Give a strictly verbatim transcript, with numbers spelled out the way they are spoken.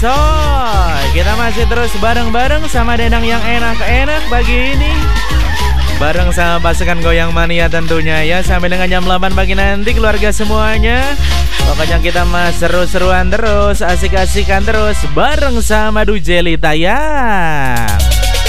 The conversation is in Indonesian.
Coy, kita masih terus bareng-bareng sama Denang yang enak-enak pagi ini. Bareng sama pasukan Goyang Mania tentunya ya. Sampai dengan jam delapan pagi nanti keluarga semuanya. Pokoknya kita mas seru-seruan terus, asik-asikan terus bareng sama Dujelita ya.